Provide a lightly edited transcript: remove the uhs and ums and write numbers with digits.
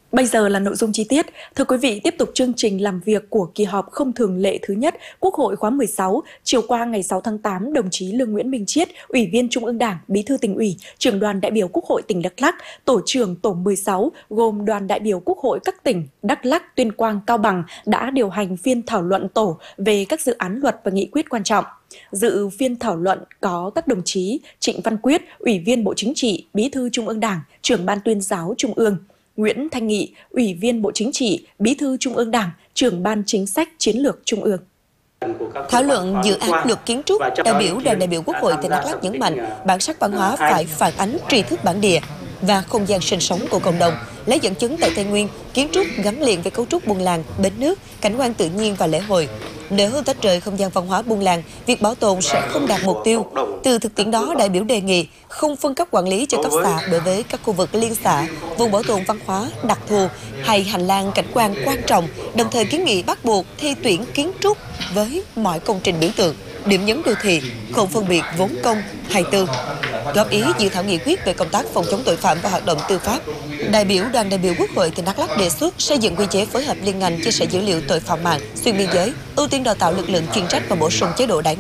Bây giờ là nội dung chi tiết. Thưa quý vị, tiếp tục chương trình làm việc của kỳ họp không thường lệ thứ nhất Quốc hội khóa 16, chiều qua ngày 6 tháng 8, đồng chí Lương Nguyễn Minh Chiết, Ủy viên Trung ương Đảng, Bí thư Tỉnh ủy, Trưởng đoàn đại biểu Quốc hội tỉnh Đắk Lắk, Tổ trưởng Tổ 16 gồm đoàn đại biểu Quốc hội các tỉnh Đắk Lắk, Tuyên Quang, Cao Bằng đã điều hành phiên thảo luận tổ về các dự án luật và nghị quyết quan trọng. Dự phiên thảo luận có các đồng chí Trịnh Văn Quyết, Ủy viên Bộ Chính trị, Bí thư Trung ương Đảng, Trưởng ban Tuyên giáo Trung ương; Nguyễn Thanh Nghị, Ủy viên Bộ Chính trị, Bí thư Trung ương Đảng, Trưởng ban Chính sách Chiến lược Trung ương. Thảo luận dự án luật kiến trúc, đại biểu đoàn đại biểu Quốc hội tỉnh Đắk Lắk nhấn mạnh bản sắc văn hóa phải phản ánh tri thức bản địa và không gian sinh sống của cộng đồng, lấy dẫn chứng tại Tây Nguyên, kiến trúc gắn liền với cấu trúc buôn làng, bến nước, cảnh quan tự nhiên và lễ hội. Nếu tách rời không gian văn hóa buôn làng, việc bảo tồn sẽ không đạt mục tiêu. Từ thực tiễn đó, đại biểu đề nghị không phân cấp quản lý cho cấp xã đối với các khu vực liên xã, vùng bảo tồn văn hóa đặc thù hay hành lang cảnh quan quan trọng, đồng thời kiến nghị bắt buộc thi tuyển kiến trúc với mọi công trình biểu tượng, điểm nhấn đô thị, không phân biệt vốn công hay tư. Góp ý dự thảo nghị quyết về công tác phòng chống tội phạm và hoạt động tư pháp, đại biểu đoàn đại biểu Quốc hội tỉnh Đắk Lắk đề xuất xây dựng quy chế phối hợp liên ngành chia sẻ dữ liệu tội phạm mạng xuyên biên giới, ưu tiên đào tạo lực lượng chuyên trách và bổ sung chế độ đãi